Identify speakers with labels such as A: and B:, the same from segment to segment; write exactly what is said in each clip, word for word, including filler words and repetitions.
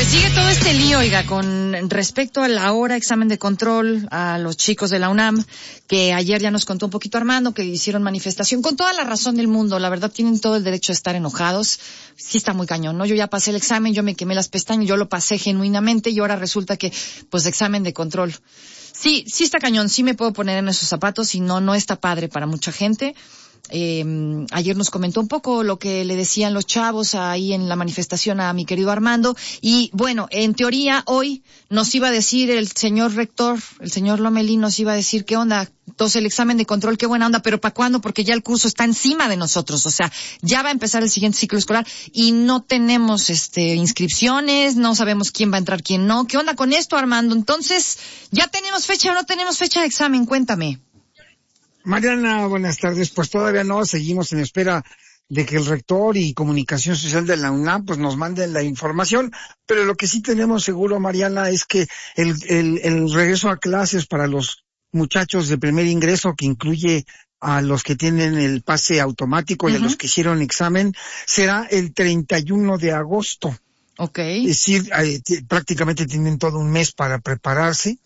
A: Sigue todo este lío, oiga, con respecto a la hora examen de control a los chicos de la UNAM, que ayer ya nos contó un poquito Armando, que hicieron manifestación con toda la razón del mundo. La verdad, tienen todo el derecho a estar enojados. Sí está muy cañón, ¿no? Yo ya pasé el examen, yo me quemé las pestañas, yo lo pasé genuinamente y ahora resulta que, pues, examen de control. Sí, sí está cañón, sí me puedo poner en esos zapatos y no, no está padre para mucha gente. Eh, ayer nos comentó un poco lo que le decían los chavos ahí en la manifestación a mi querido Armando y bueno, en teoría hoy nos iba a decir el señor rector, el señor Lomelí nos iba a decir qué onda, entonces el examen de control, qué buena onda, pero ¿para cuándo? Porque ya el curso está encima de nosotros, o sea, ya va a empezar el siguiente ciclo escolar y no tenemos este inscripciones, no sabemos quién va a entrar, quién no. ¿Qué onda con esto, Armando? Entonces, ¿ya tenemos fecha o no tenemos fecha de examen? Cuéntame.
B: Mariana, buenas tardes. Pues todavía no, seguimos en espera de que el rector y comunicación social de la UNAM pues nos manden la información, pero lo que sí tenemos seguro, Mariana, es que el, el, el regreso a clases para los muchachos de primer ingreso, que incluye a los que tienen el pase automático y uh-huh. a los que hicieron examen, será el treinta y uno de agosto.
A: Okay.
B: Es decir, eh, t- prácticamente tienen todo un mes para prepararse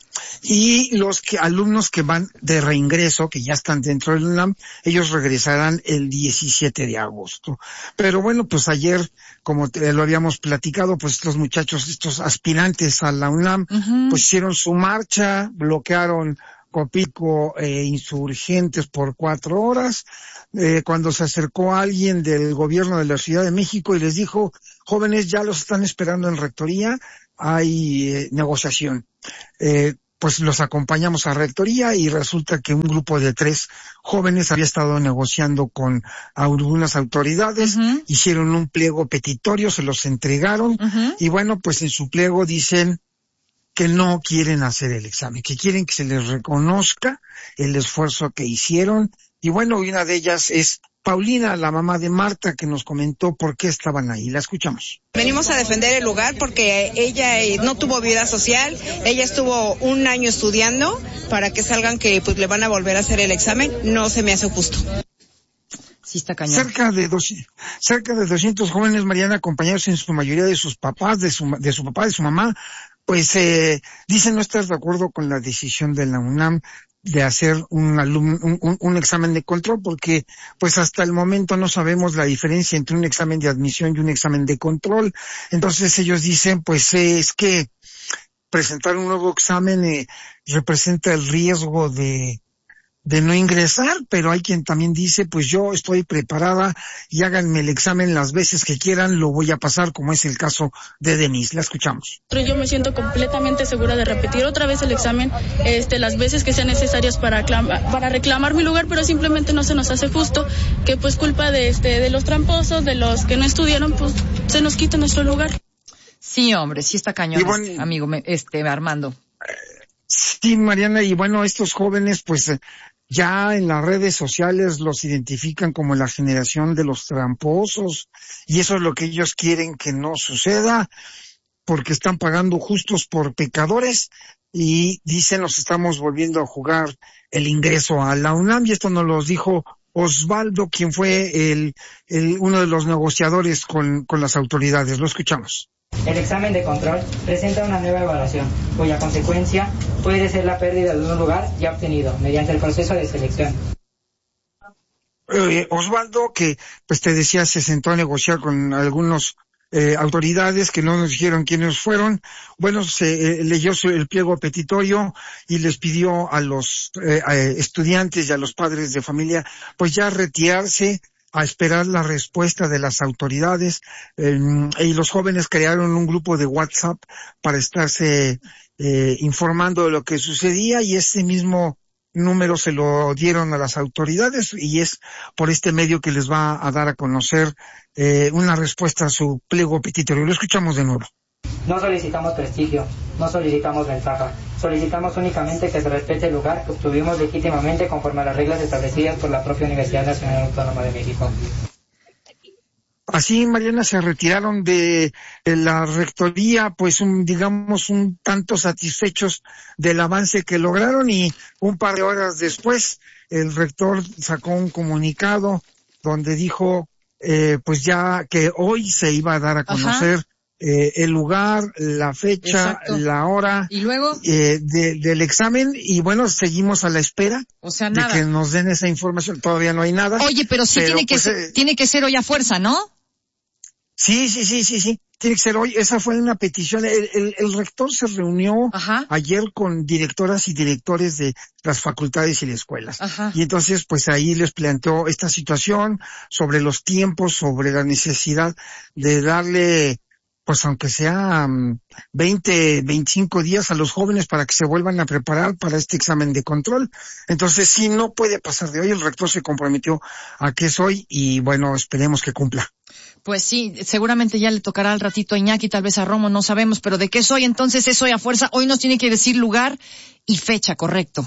B: y los que, alumnos que van de reingreso, que ya están dentro del UNAM, ellos regresarán el diecisiete de agosto. Pero bueno, pues ayer, como te, lo habíamos platicado, pues estos muchachos, estos aspirantes a la UNAM, uh-huh. pues hicieron su marcha, bloquearon Copico e Insurgentes por cuatro horas, eh, cuando se acercó alguien del gobierno de la Ciudad de México y les dijo, jóvenes, ya los están esperando en rectoría, hay eh, negociación. Eh, pues los acompañamos a rectoría y resulta que un grupo de tres jóvenes había estado negociando con algunas autoridades, uh-huh. hicieron un pliego petitorio, se los entregaron, uh-huh. y bueno, pues en su pliego dicen que no quieren hacer el examen, que quieren que se les reconozca el esfuerzo que hicieron. Y bueno, una de ellas es Paulina, la mamá de Marta, que nos comentó por qué estaban ahí. La escuchamos.
C: Venimos a defender el lugar porque ella no tuvo vida social, ella estuvo un año estudiando para que salgan que pues le van a volver a hacer el examen, no se me hace justo.
A: Sí está cañón.
B: Cerca de dos, cerca de doscientos jóvenes, Mariana, acompañados en su mayoría de sus papás, de su, de su papá, de su mamá, pues eh, dicen no estar de acuerdo con la decisión de la UNAM de hacer un, alum, un, un, un examen de control, porque pues hasta el momento no sabemos la diferencia entre un examen de admisión y un examen de control. Entonces ellos dicen, pues eh, es que presentar un nuevo examen eh, representa el riesgo de de no ingresar, pero hay quien también dice, pues yo estoy preparada y háganme el examen las veces que quieran, lo voy a pasar, como es el caso de Denise. La escuchamos.
D: Yo me siento completamente segura de repetir otra vez el examen, este, las veces que sean necesarias para, aclama, para reclamar mi lugar, pero simplemente no se nos hace justo que pues culpa de este, de los tramposos, de los que no estudiaron, pues se nos quita nuestro lugar.
A: Sí, hombre, sí está cañón, bueno, este, amigo, este, Armando.
B: Sí, Mariana, y bueno, estos jóvenes, pues, ya en las redes sociales los identifican como la generación de los tramposos, y eso es lo que ellos quieren que no suceda, porque están pagando justos por pecadores, y dicen nos estamos volviendo a jugar el ingreso a la UNAM, y esto nos lo dijo Osvaldo, quien fue el, el uno de los negociadores con, con las autoridades. Lo escuchamos.
E: El examen de control presenta una nueva evaluación, cuya consecuencia puede ser la pérdida de un lugar ya obtenido mediante el proceso de selección.
B: Eh, Osvaldo, que pues te decía, se sentó a negociar con algunos eh, autoridades que no nos dijeron quiénes fueron. Bueno, se eh, leyó su, el pliego petitorio y les pidió a los eh, a estudiantes y a los padres de familia pues ya retirarse, a esperar la respuesta de las autoridades, eh, y los jóvenes crearon un grupo de WhatsApp para estarse eh, informando de lo que sucedía, y ese mismo número se lo dieron a las autoridades, y es por este medio que les va a dar a conocer eh, una respuesta a su pliego petitorio. Lo escuchamos de nuevo.
E: No solicitamos prestigio, no solicitamos ventaja, solicitamos únicamente que se respete el lugar que obtuvimos legítimamente conforme a las reglas establecidas por la propia Universidad Nacional Autónoma de México.
B: Así, Mariana, se retiraron de, de la rectoría, pues un, digamos un tanto satisfechos del avance que lograron, y un par de horas después el rector sacó un comunicado donde dijo eh, pues ya que hoy se iba a dar a conocer Ajá. eh, el lugar, la fecha, Exacto. la hora
A: y luego
B: eh, de, del examen y bueno, seguimos a la espera
A: o sea, nada.
B: de que nos den esa información. Todavía no hay nada.
A: Oye, pero sí pero, tiene que pues, ser, eh, tiene que ser hoy a fuerza, ¿no?
B: Sí, sí, sí, sí, sí. Tiene que ser hoy. Esa fue una petición. El, el, el rector se reunió Ajá. ayer con directoras y directores de las facultades y las escuelas. Ajá. Y entonces, pues ahí les planteó esta situación sobre los tiempos, sobre la necesidad de darle, pues aunque sea um, veinte, veinticinco días a los jóvenes para que se vuelvan a preparar para este examen de control. Entonces, sí, no puede pasar de hoy. El rector se comprometió a que es hoy y bueno, esperemos que cumpla.
A: Pues sí, seguramente ya le tocará al ratito a Iñaki, tal vez a Romo, no sabemos, pero ¿de qué es hoy? Entonces es hoy a fuerza. Hoy nos tiene que decir lugar y fecha, correcto.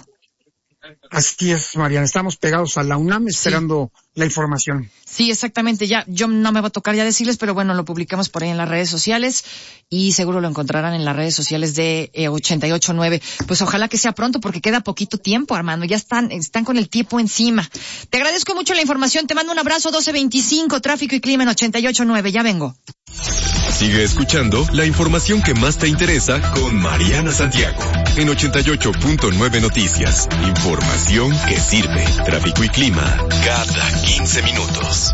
B: Así es, Mariana. Estamos pegados a la UNAM esperando sí. la información.
A: Sí, exactamente. Ya, yo no me va a tocar ya decirles, pero bueno, lo publicamos por ahí en las redes sociales y seguro lo encontrarán en las redes sociales de eh, ochenta y ocho nueve. Pues ojalá que sea pronto porque queda poquito tiempo, Armando. Ya están, están con el tiempo encima. Te agradezco mucho la información. Te mando un abrazo. doce veinticinco, tráfico y clima en ochenta y ocho nueve. Ya vengo.
F: Sigue escuchando la información que más te interesa con Mariana Santiago en ochenta y ocho punto nueve Noticias. Información que sirve. Tráfico y clima cada quince minutos.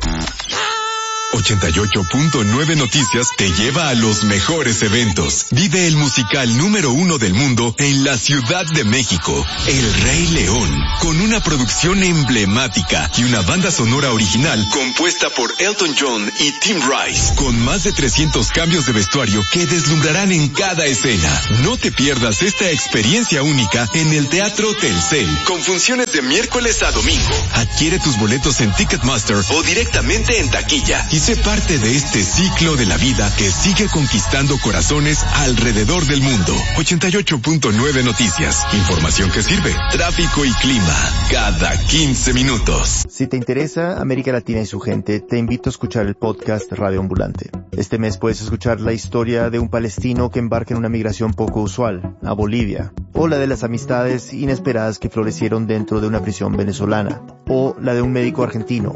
F: ochenta y ocho punto nueve Noticias te lleva a los mejores eventos. Vive el musical número uno del mundo en la Ciudad de México, El Rey León, con una producción emblemática y una banda sonora original compuesta por Elton John y Tim Rice, con más de trescientos cambios de vestuario que deslumbrarán en cada escena. No te pierdas esta experiencia única en el Teatro Telcel, con funciones de miércoles a domingo. Adquiere tus boletos en Ticketmaster o directamente en taquilla y sé parte de este ciclo de la vida que sigue conquistando corazones alrededor del mundo. ochenta y ocho punto nueve Noticias. Información que sirve. Tráfico y clima cada quince minutos.
G: Si te interesa América Latina y su gente, te invito a escuchar el podcast Radio Ambulante. Este mes puedes escuchar la historia de un palestino que embarca en una migración poco usual, a Bolivia, o la de las amistades inesperadas que florecieron dentro de una prisión venezolana, o la de un médico argentino